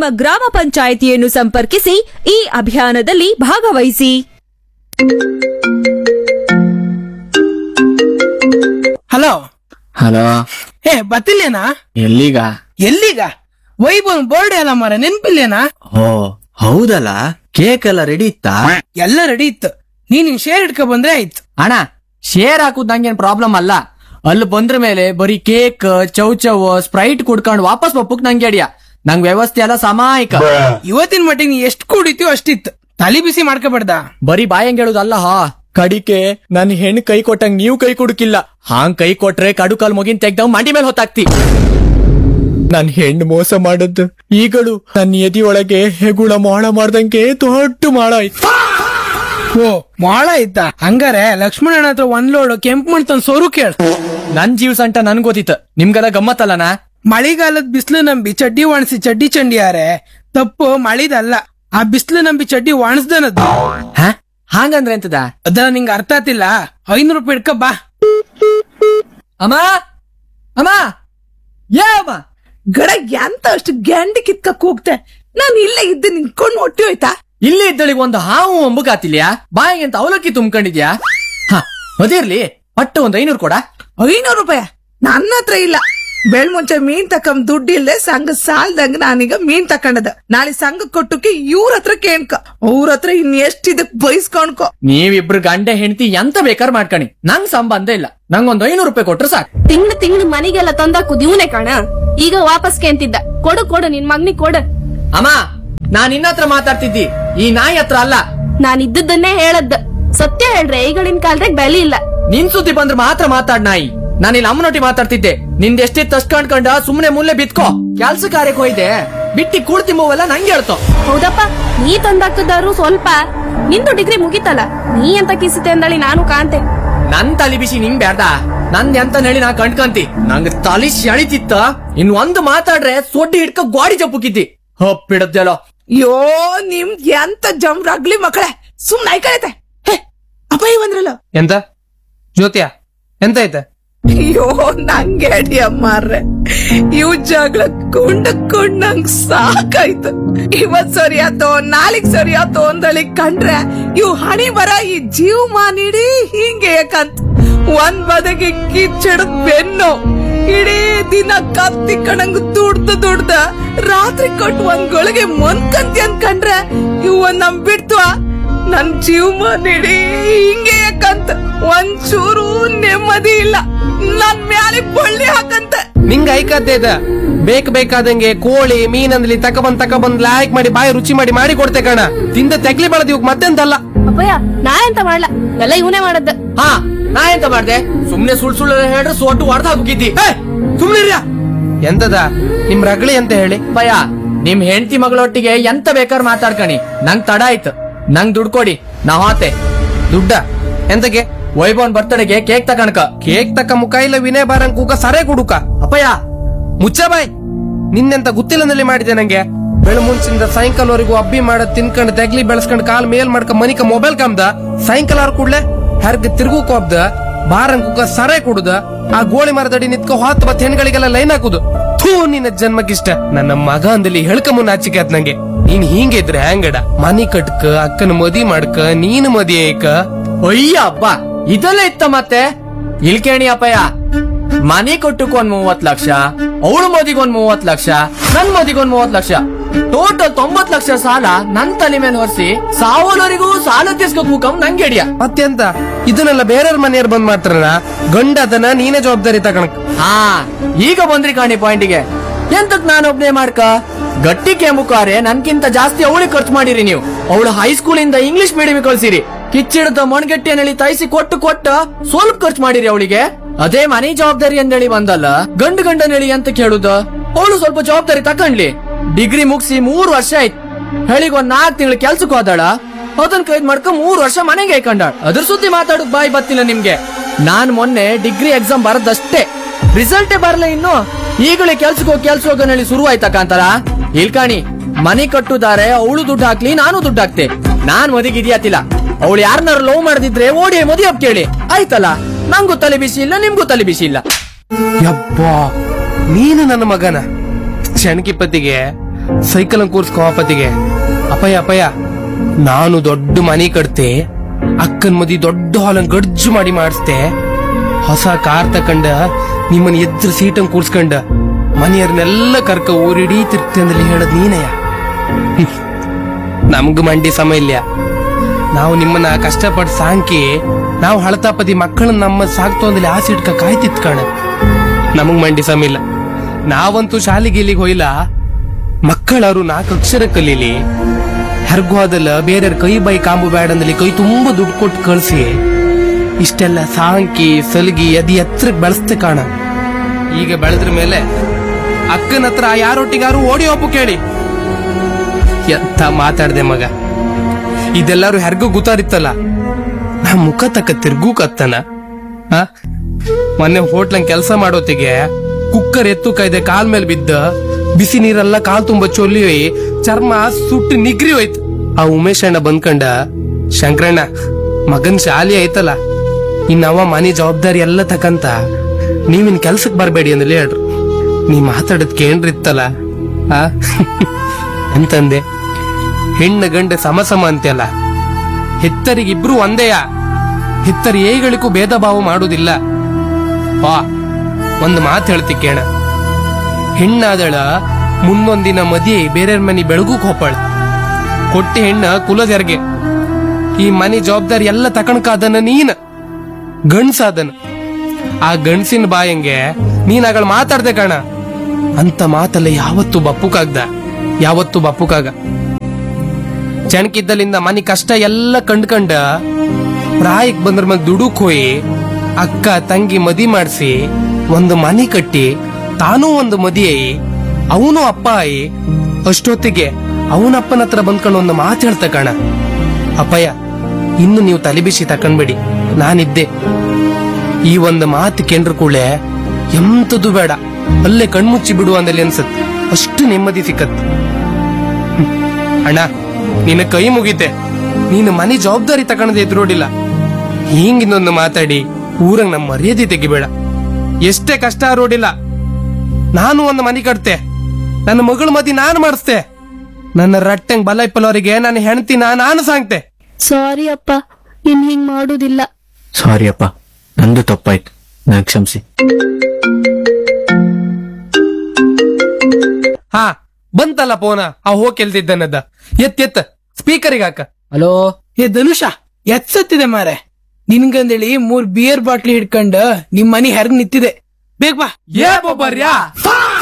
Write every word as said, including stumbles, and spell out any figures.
ನಿಮ್ಮ ಗ್ರಾಮ ಪಂಚಾಯಿತಿಯನ್ನು ಸಂಪರ್ಕಿಸಿ ಈ ಅಭಿಯಾನದಲ್ಲಿ ಭಾಗವಹಿಸಿ. ಹಲೋ ಹಲೋ, ಏ ಬತ್ತಿಲ್ಲೇನಾ? ಎಲ್ಲಿಗ? ಎಲ್ಲಿಗ? ವೈಭವ್ ಬರ್ಡೇ ಅಲ್ಲ ಮಾರ, ನೆನ್ಪಿಲ್ಲೇನಾ? ಓ ಹೌದಲ್ಲ, ಕೇಕ್ ಎಲ್ಲ ರೆಡಿ ಇತ್ತಾ? ಎಲ್ಲ ರೆಡಿ ಇತ್ತು, ನೀನ್ ಶೇರ್ ಇಟ್ಕೊ ಬಂದ್ರೆ ಆಯ್ತು. ಅಣ್ಣ, ಶೇರ್ ಹಾಕುದ್ ನಂಗೇನ್ ಪ್ರಾಬ್ಲಮ್ ಅಲ್ಲ. ಅಲ್ಲಿ ಬಂದ್ರ ಮೇಲೆ ಬರೀ ಕೇಕ್, ಚೌ ಚೌ, ಸ್ಪ್ರೈಟ್ ಕುಡ್ಕೊಂಡು ವಾಪಸ್ ಬಪ್ಪಕ್ ನಂಗೆ ಅಡಿಯ. ನಂಗ್ ವ್ಯವಸ್ಥೆ ಎಲ್ಲ ಸಮಾಯಿಕ. ಇವತ್ತಿನ ಮಟ್ಟಿಗೆ ನೀ ಎಷ್ಟ್ ಕುಡಿತೀವೋ ಅಷ್ಟಿತ್ತು, ತಲಿ ಬಿಸಿ ಮಾಡ್ಕೊಬೇಡ್ದ. ಬರೀ ಬಾಯಂಗ್ ಹೇಳುದಲ್ಲ ಹಾ, ಕಡಿಕೆ ನನ್ ಹೆಣ್ ಕೈ ಕೊಟ್ಟಂಗ್ ನೀವ್ ಕೈ ಕುಡುಕಿಲ್ಲ. ಹಾಂಗ್ ಕೈ ಕೊಟ್ರೆ ಕಡು ಕಾಲ್ ಮುಗಿನ್ ತೆಗ್ದವ್ ಮಂಡಿ ಮೇಲೆ ಹೊತ್ತಾಕ್ತಿ. ನನ್ ಹೆಣ್ಣು ಮೋಸ ಮಾಡದ್ದು ಈಗಳು ನನ್ನ ಎದಿ ಒಳಗೆ ಹೆಗುಳ ಮಾಳ ಮಾಡ್ದಂಗೆ ದೊಡ್ಡ ಮಾಳ ಆಯ್ತು. ಓ ಮಾಳ ಆಯ್ತಾ? ಹಂಗಾರೆ ಲಕ್ಷ್ಮಣನ ಹತ್ರ ಒಂದ್ ಲೋಡು ಕೆಂಪು ಮಣ್ ತಂದ್ ಸೋರು ಕೇಳ. ನನ್ ಜೀವ ಸಂಟ ನನ್ ಗೊತ್ತಿತ್ತು, ನಿಮ್ಗೆಲ್ಲ ಗಮ್ಮತ್ತಲ್ಲನಾ? ಮಳಿಗಾಲದ ಬಿಸ್ಲು ನಂಬಿ ಚಡ್ಡಿ ಒಣಸಿ ಚಡ್ಡಿ ಚಂಡಿಯಾರೆ ತಪ್ಪು ಮಳಿದಲ್ಲ, ಆ ಬಿಸ್ಲು ನಂಬಿ ಚಡ್ಡಿ ಒಣಸ್ದನದ್ದು. ಹಾಗಂದ್ರೆ ಎಂತದ? ಅದ ನಿಂಗ ಅರ್ಥ ಆತಿಲ್ಲ. ಐನೂರು ರೂಪಾಯಿ ಇಡ್ಕ ಬಾ. ಅಮ್ಮ ಅಮ್ಮ ಯಾ ಅಮ್ಮ ಗಡ ಎಂತ ಅಷ್ಟು ಗ್ಯಾಂಡಿ ಕಿತ್ಕಕ್ ಹೋಗ್ತೆ? ನಾನು ಇಲ್ಲೇ ಇದ್ದೆ, ನಿಂತ್ಕೊಂಡು ಹೊಟ್ಟಿ ಹೋಯ್ತಾ? ಇಲ್ಲಿ ಇದ್ದಳಿಗೆ ಒಂದು ಹಾವು ಅಂಬುಗಾತಿಲ್ಯಾ? ಬಾಯಿಗೆ ಅಂತ ಅವಲಕ್ಕಿ ತುಂಬ್ಕೊಂಡಿದ್ಯಾ? ಹ ಅದಿರ್ಲಿ, ಪಟ್ಟ ಒಂದ್ ಐನೂರು ಕೊಡ. ಐನೂರು ರೂಪಾಯಿ ನನ್ನ ಹತ್ರ ಇಲ್ಲ. ಬೆಳ್ ಮುಂಚೆ ಮೀನ್ ತಕೊಂಡ್ ದುಡ್ಡು ಇಲ್ಲದೆ ಸಂಘ ಸಾಲ್ದಂಗ ನಾನೀಗ ಮೀನ್ ತಕೊಂಡದ. ನಾಳೆ ಸಂಘ ಕೊಟ್ಟಕ್ಕೆ ಇವ್ರ ಹತ್ರ ಕೇಳ್ಕ, ಅವ್ರ ಹತ್ರ ಇನ್ ಎಷ್ಟ್ ಇದಕ್ ಬಯಸ್ಕೊಂಡ್ಕೊ. ನೀವಿಬ್ರು ಗಂಡ ಹೆಂಡತಿ ಎಂತ ಬೇಕಾರ್ ಮಾಡ್ಕಣಿ, ನಂಗ್ ಸಂಬಂಧ ಇಲ್ಲ. ನಂಗೊಂದ್ ಐನೂರು ರೂಪಾಯಿ ಕೊಟ್ರೆ ಸಾಕು. ತಿಂಗ್ಳು ತಿಂಗ್ಳು ಮನೆಗೆಲ್ಲ ತಂದಾಕುದ್ ಇವನೇ ಕಾಣ. ಈಗ ವಾಪಸ್ ಕೇಂತಿದ್ದ. ಕೊಡು ಕೊಡು, ನಿನ್ ಮಗ್ನಿ ಕೊಡು. ಅಮ್ಮ, ನಾನ್ ನಿನ್ನ ಹತ್ರ ಮಾತಾಡ್ತಿದ್ದಿ, ಈ ನಾಯಿ ಹತ್ರ ಅಲ್ಲ. ನಾನ್ ಇದ್ದದ್ದನ್ನೇ ಹೇಳದ್. ಸತ್ಯ ಹೇಳ್ರೆ ಈಗಳಿನ ಕಾಲದಾಗ ಬೆಲೆ ಇಲ್ಲ. ನಿನ್ ಸುದ್ದಿ ಬಂದ್ರೆ ಮಾತ್ರ ಮಾತಾಡ್ ನಾಯಿ. ನಾನಿಲ್ಲಿ ಅಮ್ಮನೊಟ್ಟಿ ಮಾತಾಡ್ತಿದ್ದೆ. ನಿಂದ ಎಷ್ಟಿತ್ತು ಅಷ್ಟ್ ಕಂಡ್ಕೊಂಡ ಸುಮ್ನೆ ಮುಲ್ಲೆ ಬಿತ್ಕೋ. ಕೆಲ್ಸ ಕಾರ್ಯಕ್ಕೆ ಹೋಯ್ದೆ ಬಿಟ್ಟಿ ಕೂಡ್ತಿ ಮೂವಲ್ಲ ನಂಗೆ ಹೇಳ್ತೋ. ಹೌದಪ್ಪ, ನೀ ತಂದಾಕದಾರು ಸ್ವಲ್ಪ. ನಿಂದು ಡಿಗ್ರಿ ಮುಗಿತಲ್ಲ, ನೀ ಎಂತ ಕಿಸಿತೆ ಅಂದಳಿ ನಾನು ಕಾಣ್ತೆ. ನನ್ ತಲಿ ಬಿಸಿ ನಿಂಗ್ ಬ್ಯಾಡ, ನಂದ್ ಎಂತ ಹೇಳಿ ನಾ ಕಂಡ್ಕಂತಿ. ನಂಗ್ ತಲಿ ಎಳಿತಿತ್ತ. ಇನ್ ಒಂದು ಮಾತಾಡ್ರೆ ಸೊಡ್ಡಿ ಹಿಡ್ಕ ಗಾಡಿ ಜಪ್ಪುಕಿದ್ದಿ. ಹಪ್ಪಿಡದ್ದೆಲ್ಲೋ. ಯೋ ನಿಮ್ ಎಂತ ಜಮ್ರಾಗ್ಲಿ ಮಕ್ಕಳೇ, ಸುಮ್ನೆ ಐಕಳೈತೆ. ಹೇ ಅಪ್ಪ ಇವಂದ್ರಲ್ಲ ಎಂತ ಜ್ಯೋತಿಯ ಎಂತ ಐತೆ? ಅಯ್ಯೋ ನಂಗೆ ಅಡಿ ಅಮ್ಮಾರ್ರೆ, ಇವ್ ಜಗಳ ಕೊಂಡಕೊಂಡ್ ನಂಗ್ ಸಾಕಾಯ್ತು. ಇವತ್ ಸರಿ ಆತೋ ನಾಳಿಗ್ ಸರಿ ಆತೋ ಅಂದಳಿ ಕಂಡ್ರೆ ಇವ್ ಹಣಿ ಬರ ಈ ಜೀವ ನೀಡಿ ಹಿಂಗೆ ಯಾಕಂತ ಒಂದ್ ಬದಗೆ ಕಿಚ್ಚಡದ್ ಬೆನ್ನು ಇಡೀ ದಿನ ಕತ್ತಿ ಕಣಂಗ್ ದುಡ್ದ ದುಡ್ದ ರಾತ್ರಿ ಕೊಟ್ಟು ಒಂದ್ ಗಳಿಗೆ ಮೊನ್ಕಂತಿ ಅನ್ಕಂಡ್ರೆ ಇವ್ ನಮ್ ಬಿಡ್ತು ನನ್ ಜೀವ ನೀಡಿ ಹಿಂಗೆ ಯಾಕಂತ ಒಂಚೂರು ನೆಮ್ಮದಿ ಇಲ್ಲ. ನನ್ ಮ್ಯಾಲೆ ಬಳ್ಳಿ ಹಾಕಂತ ನಿಂಗ ಐಕದ್ದೇ ಇದ. ಬೇಕ್ ಬೇಕಾದಂಗೆ ಕೋಳಿ ಮೀನಂದ್ಲಿ ತಕಬಂದ್ ತಕಬಂದ್ ಲಾಯ್ಕ್ ಮಾಡಿ ಬಾಯಿ ರುಚಿ ಮಾಡಿ ಮಾಡಿ ಕೊಡ್ತೆ ಕಣ. ತಿಂದ ತೆಗ್ಲಿ ಬಳದ್ ಇವಾಗ ಮತ್ತೆಂತಲ್ಲ. ಅಪ್ಪಯ್ಯ, ನಾ ಎಂತ ಮಾಡ್ಲಾ, ಎಲ್ಲ ಇವನೇ ಮಾಡದ್ದ. ಹಾ, ನಾ ಎಂತ ಮಾಡ್ದೆ? ಸುಮ್ನೆ ಸುಳ್ ಸುಳ್ಳು ಹೇಳ್ರೆ ಸೊಟ್ಟು ಹೊಡೆದ ಹಾಕಿದ್ದಿ. ಸುಮ್ನಿರ್ಯ. ಎಂತದ ನಿಮ್ ರಗಳಿ ಅಂತ ಹೇಳಿ? ಭಯ, ನಿಮ್ ಹೆಂಡತಿ ಮಗಳೊಟ್ಟಿಗೆ ಎಂತ ಬೇಕಾರ್ ಮಾತಾಡ್ಕಣಿ. ನಂಗ್ ತಡ ಆಯ್ತು, ನಂಗ್ ದುಡ್ಡು ಕೊಡಿ. ನಾ ಹೋತೆ. ದುಡ್ಡ ಎಂತಕ್ಕೆ? ವೈಭವನ್ ಬರ್ತಡೆಗೆ ಕೇಕ್ ತಕಣಕ. ಕೇಕ್ ತಕ್ಕ ಮುಖ ಇಲ್ಲ ವಿನಯ ಬಾರಂಗ್ ಕೂಕ ಸರೇ ಕುಡುಕ. ಅಪ್ಪಯ್ಯ ಮುಚ್ಚ ಬಾಯ್. ನಿನ್ನೆಂತ ಗೊತ್ತಿಲ್ಲದಲ್ಲಿ ಮಾಡಿದೆ ನಂಗೆ. ಬೆಳ ಮುಂಚಿಂದ ಸಾಯಂಕಾಲವರೆಗೂ ಅಬ್ಬಿ ಮಾಡದ್ ತಿನ್ಕೊಂಡ್ ತೆಗ್ಲಿ ಬೆಳೆಸ್ಕೊಂಡ್ ಕಾಲ್ ಮೇಲ್ ಮಾಡ್ಕೊಂಡ್ ಮನಿಕ ಮೊಬೈಲ್ ಕಮ್ದ. ಸಾಯಂಕಾಲ ಆರ್ ಕೂಡ್ಲೆ ಹರ್ಗ ತಿರ್ಗೂಕ್ ಹೋಗ್ದ ಬಾರಂಗ್ ಕೂಕ ಸರೇ ಕುಡುದ. ಆ ಗೋಳಿ ಮರದಡಿ ನಿತ್ಕೊ ಹೊತ್ತು ಬತ್ ಹೆಣ್ಗಳಿಗೆಲ್ಲ ಲೈನ್ ಹಾಕುದು. ಥೂ, ನಿನ್ನ ಜನ್ಮಕ್ಕಿಷ್ಟ. ನನ್ನ ಮಗ ಅಂದಲ್ಲಿ ಹೇಳ್ಕ ಮುನ್ನ ಆಚಿಕೆ ಆತ್ ನಂಗೆ. ನೀನ್ ಹಿಂಗಿದ್ರೆ ಹ್ಯಾಂಗಡ? ಮನಿ ಕಟ್ಕ, ಅಕ್ಕನ ಮದಿ ಮಾಡ್ಕ, ನೀನು ಮದಿ ಐಕ. ಅಯ್ಯ ಹಬ್ಬ, ಇದೆಲ್ಲ ಇತ್ತ ಮತ್ತೆ? ಇಲ್ಕೇಣಿ ಅಪ್ಪಯ್ಯ, ಮನಿ ಕೊಟ್ಟಕ್ ಒಂದ್ ಮೂವತ್ ಲಕ್ಷ, ಅವಳು ಮದಿಗೊಂದ್ ಮೂವತ್ ಲಕ್ಷ, ನನ್ ಮದಿಗೊಂದ್ ಮೂವತ್ ಲಕ್ಷ, ಟೋಟಲ್ ತೊಂಬತ್ ಲಕ್ಷ ಸಾಲ ನನ್ ತಲೆ ಮೇಲೆ ಹೊರಿಸಿ ಸಾವಲವರೆಗೂ ಸಾಲ ತೀರ್ಸ್ಕೊ ಕೂಕಂ ನಂಗೆ ಹಿಡಿಯ. ಮತ್ತೆಂತ ಇದನ್ನೆಲ್ಲ ಬೇರೆಯವ್ರ ಮನೆಯವ್ರು ಬಂದ್ ಮಾಡ್ತಾರಲ್ಲ, ಗಂಡ ಅದನ್ನ ನೀನೇ ಜವಾಬ್ದಾರಿ ತಗೊಳಕ್. ಹಾ, ಈಗ ಬಂದ್ರಿ ಕಾಣಿ ಪಾಯಿಂಟಿಗೆ. ಎಂತಕ್ ನಾನೊಬ್ನೇ ಮಾಡ್ಕ? ಗಟ್ಟಿ ಕೆಂಬುಕಾರೆ ನನ್ಕಿಂತ ಜಾಸ್ತಿ ಅವಳಿಗೆ ಖರ್ಚು ಮಾಡಿರಿ ನೀವು. ಅವಳು ಹೈಸ್ಕೂಲ್ ಇಂದ ಇಂಗ್ಲಿಷ್ ಮೀಡಿಯಂ ಕಳ್ಸಿರಿ. ಕಿಚ್ಚಿಡದ ಮಣ್ಗಟ್ಟಿಯನ್ನೇಳಿ ತೈಸಿ ಕೊಟ್ಟು ಕೊಟ್ಟ ಸ್ವಲ್ಪ ಖರ್ಚು ಮಾಡಿರಿ ಅವಳಿಗೆ. ಅದೇ ಮನೆ ಜವಾಬ್ದಾರಿ ಅಂದೇಳಿ ಬಂದಲ್ಲ, ಗಂಡು ಗಂಡನೇಳಿ ಅಂತ ಕೇಳುದ? ಅವಳು ಸ್ವಲ್ಪ ಜವಾಬ್ದಾರಿ ತಕೊಂಡ್ಲಿ. ಡಿಗ್ರಿ ಮುಗಿಸಿ ಮೂರ್ ವರ್ಷ ಆಯ್ತು. ಹೇಳಿಗ್ ಒಂದ್ ನಾಲ್ಕು ತಿಂಗಳು ಕೆಲ್ಸಕ್ಕೆ ಹೋದಾಳ. ಅದನ್ ಕೈದ್ ಮಾಡ್ಕ ಮೂರ್ ವರ್ಷ ಮನೆಗೆ ಹಾಕೊಂಡಾಳ. ಅದ್ರ ಸುದ್ದಿ ಮಾತಾಡಕ್ ಬಾಯಿ ಬತ್ತಿಲ್ಲ ನಿಮ್ಗೆ. ನಾನ್ ಮೊನ್ನೆ ಡಿಗ್ರಿ ಎಕ್ಸಾಮ್ ಬರದಷ್ಟೇ, ರಿಸಲ್ಟೇ ಬರಲ್ಲ ಇನ್ನು. ಈಗಲೇ ಕೆಲ್ಸಕ್ಕೆ ಹೋಗಿ ಕೆಲ್ಸ ಹೋಗೋಣ ಶುರು ಆಯ್ತಕ್ಕಂತಾರ. ಇಲ್ಕಾಣಿ, ಮನೆ ಕಟ್ಟುದಾರೆ ಅವಳು ದುಡ್ಡು ಹಾಕ್ಲಿ, ನಾನು ದುಡ್ಡು ಹಾಕ್ತೆ. ನಾನ್ ಮದಿಗಿದ್ಯಾತಿಲ್ಲ. ಅವಳು ಯಾರನ್ನಾರು ಲವ್ ಮಾಡದಿದ್ರೆ ಓಡಿ ಮದುವೆ ಹಬ್ಬ ಕೇಳಿ ಆಯ್ತಲ್ಲ. ನಂಗೂ ತಲೆ ಬಿಸಿ ಇಲ್ಲ, ನಿಮ್ಗೂ ತಲೆ ಬಿಸಿ ಇಲ್ಲ. ಯಬ್ಬಾ, ನೀನು ನನ್ನ ಮಗನ. ಶಣಕಿಪತಿಗೆ ಸೈಕಲ್ ಕೂರ್ಸ್ಕೊ ಅಪ್ಪತ್ತಿಗೆ. ಅಪ್ಪಯ್ಯ ಅಪ್ಪಯ್ಯ ನಾನು ದೊಡ್ಡ ಮನೆ ಕಟ್ತೆ, ಅಕ್ಕನ್ ಮದಿ ದೊಡ್ಡ ಹಾಲನ್ ಗಡ್ಜು ಮಾಡಿ ಮಾಡಿಸ್ತೆ, ಹೊಸ ಕಾರ್ ತಕಂಡ ನಿಮ್ಮನ್ ಎದ್ರ ಸೀಟನ್ ಕೂರ್ಸ್ಕೊಂಡ ಮನೆಯವ್ರನ್ನೆಲ್ಲ ಕರ್ಕ ಊರಿಡೀ ತಿರ್ಗ್ತಂದಲ್ಲಿ ಹೇಳದ್ ನೀನಯ್ಯ. ನಮ್ಗ ಮಂಡಿ ಸಮಯ ಇಲ್ಲ. ನಾವು ನಿಮ್ಮನ್ನ ಕಷ್ಟಪಟ್ಟು ಸಾಂಕಿ ನಾವು ಹಳತಾಪದಿ ಮಕ್ಕಳನ್ನ ನಮ್ಮ ಸಾಕ್ತು ಅಂದಲ್ಲಿ ಆಸೆ ಇಟ್ಕ ಕಾಯ್ತಿತ್ ಕಣ. ನಮಗ್ ಮಂಡಿ ಸಮಯ ಇಲ್ಲ. ನಾವಂತೂ ಶಾಲೆಗೆ ಇಲ್ಲಿಗೆ ಹೋಯ್ಲ. ಮಕ್ಕಳಾರು ನಾಲ್ಕು ಅಕ್ಷರ ಕಲೀಲಿ, ಹೆರ್ಗು ಅದಲ್ಲ ಬೇರೆಯವ್ರ ಕೈ ಬೈ ಕಾಂಬು ಬ್ಯಾಡ ಅಂದಲ್ಲಿ ಕೈ ತುಂಬಾ ದುಡ್ಡು ಕೊಟ್ಟು ಕಳ್ಸಿ ಇಷ್ಟೆಲ್ಲ ಸಾಂಕಿ ಸಲ್ಗಿ ಅದಿ ಎತ್ತರಕ್ಕೆ ಬೆಳೆಸ್ತೆ ಕಾಣ. ಈಗ ಬೆಳೆದ್ರ ಮೇಲೆ ಅಕ್ಕನ ಹತ್ರ ಯಾರೊಟ್ಟಿಗಾರು ಓಡಿ ಒಪ್ಪು ಕೇಳಿ. ಎಂತ ಮಾತಾಡ್ದೆ ಮಗ. ಇದೆಲ್ಲಾರು ಹೆರ್ಗೂ ಗೊತ್ತಾರಿತ್ತಲ್ಲ, ನಾ ಮುಖ ತಕ್ಕ ತಿರ್ಗೂ ಕತ್ತನ. ಮೊನ್ನೆ ಹೋಟ್ಲಂಗ್ ಕೆಲಸ ಮಾಡೋತಿಗೆ ಕುಕ್ಕರ್ ಎತ್ತು ಕೈದೆ ಕಾಲ್ ಮೇಲೆ ಬಿದ್ದ ಬಿಸಿ ನೀರೆಲ್ಲ ಕಾಲ್ ತುಂಬ ಚೊಲ್ಲಿ ಚರ್ಮ ಸುಟ್ಟು ನಿಗ್ರಿ ಹೋಯ್ತು. ಆ ಉಮೇಶ್ ಅಣ್ಣ ಬಂದ್ಕಂಡ, ಶಂಕರಣ್ಣ ಮಗನ್ ಶಾಲಿ ಐತಲ್ಲ, ಇನ್ನವ ಮನೆ ಜವಾಬ್ದಾರಿ ಎಲ್ಲ ತಕಂತ ನೀವಿನ್ ಕೆಲ್ಸಕ್ ಬರ್ಬೇಡಿ ಅಂದಲ್ಲಿ ಹೇಳ್ರು. ನೀ ಮಾತಾಡದ್ ಕೇಳ್ರಿತ್ತಲ್ಲ ಆ ಅಂತಂದೆ. ಹೆಣ್ಣ ಗಂಡ ಸಮ ಸಮ ಅಂತೆಲ್ಲ, ಹೆತ್ತರಿಗಿಬ್ರು ಒಂದೇಯ. ಹೆತ್ತರಿ ಏಗಳಿಗೂ ಭೇದ ಭಾವ ಮಾಡುವುದಿಲ್ಲ. ವಾ ಒಂದು ಮಾತು ಹೇಳ್ತಿ ಕೇಳ. ಹೆಣ್ಣಾದಳ ಮುಂದೊಂದಿನ ಮದಿ ಬೇರೆಯವ್ರ ಮನಿ ಬೆಳಗುಕ್ ಹೋಪಾಳ. ಕೊಟ್ಟಿ ಹೆಣ್ಣ ಕುಲದೆರ್ಗೆ. ಈ ಮನಿ ಜವಾಬ್ದಾರಿ ಎಲ್ಲ ತಕಣಕಾದನ ನೀನ್ ಗಂಡ್ಸಾದನ. ಆ ಗಂಡ್ಸಿನ ಬಾಯಂಗೆ ನೀನ್ ಆಗಳ ಮಾತಾಡ್ದೆ ಕಣ. ಅಂತ ಮಾತಲ್ಲ ಯಾವತ್ತು ಬಪ್ಪುಕಾಗ್ದ, ಯಾವತ್ತು ಬಪ್ಪುಕಾಗ. ಚಣಕಿದ್ದಲಿಂದ ಮನಿ ಕಷ್ಟ ಎಲ್ಲ ಕಂಡ್ಕಂಡ ಪ್ರಾಯಕ್ ಬಂದ್ರ ಮೇಲೆ ದುಡುಕ್ ಹೋಯಿ ಅಕ್ಕ ತಂಗಿ ಮದಿ ಮಾಡಿಸಿ ಒಂದು ಮನಿ ಕಟ್ಟಿ ತಾನೂ ಒಂದು ಮದಿ ಆಯಿ ಅವನು ಅಪ್ಪ ಆಯಿ ಅಷ್ಟೊತ್ತಿಗೆ ಅವನಪ್ಪನ ಹತ್ರ ಬಂದ್ಕೊಂಡು ಒಂದು ಮಾತು ಹೇಳ್ತ ಕಣ. ಅಪ್ಪಯ್ಯ ಇನ್ನು ನೀವು ತಲೆ ಬಿಸಿ ತಕೊಂಡ್ಬೇಡಿ, ನಾನಿದ್ದೆ. ಈ ಒಂದು ಮಾತು ಕೇಂದ್ರ ಕೂಳೆ ಎಂತದು ಬೇಡ, ಅಲ್ಲೇ ಕಣ್ಮುಚ್ಚಿ ಬಿಡು ಅಂದಲ್ಲಿ ಅನ್ಸತ್. ಅಷ್ಟು ನೆಮ್ಮದಿ ಸಿಕ್ಕತ್. ಅಣ್ಣ ನಿನ್ನ ಕೈ ಮುಗಿತೆ, ನೀನು ಮನೆ ಜವಾಬ್ದಾರಿ ತಕೊಂಡದೆ ಎದುರೋಡಿಲ್ಲ. ಹಿಂಗಿನ್ನೊಂದು ಮಾತಾಡಿ ಊರಂಗ್ ನಮ್ಮ ಮರ್ಯಾದೆ ತೆಗಿಬೇಡ. ಎಷ್ಟೇ ಕಷ್ಟ ರೋಡಿಲ್ಲ, ನಾನು ಒಂದು ಮನೆ ಕಟ್ತೆ, ನನ್ನ ಮಗಳ ಮದಿ ನಾನು ಮಾಡಿಸ್ತೆ. ನನ್ನ ರಟ್ಟಂಗ್ ಬಲ ಇಪ್ಪಲವರಿಗೆ ನನ್ನ ಹೆಣ್ತಿನ ನಾನು ಸಾಂಗ್ತೆ. ಸಾರಿ ಅಪ್ಪ, ಇನ್ ಹಿಂಗ್ ಮಾಡುದಿಲ್ಲ. ಸಾರಿ ಅಪ್ಪ, ನಂದು ತಪ್ಪಾಯ್ತು, ನನ್ ಕ್ಷಮಿಸಿ. ಹಾ ಬಂತಲ್ಲ ಫೋನ, ಆ ಹೋಗ್ ಕೆಲ್ತಿದ್ದನದ ಎತ್ ಎತ್ತ ಸ್ಪೀಕರಿಗೆ ಹಾಕ. ಹಲೋ ಏ ಧನುಷ ಎತ್ಸತ್ತಿದೆ ಮಾರೆ. ನಿನ್ಗಂದೇಳಿ ಮೂರ್ ಬಿಯರ್ ಬಾಟ್ಲಿ ಹಿಡ್ಕೊಂಡ ನಿಮ್ ಮನಿ ಹೆರ್ಗ್ ನಿಂತಿದೆ. ಬೇಗ ಬಾ. ಏ ಬೊಬ್ಬರ್ಯಾ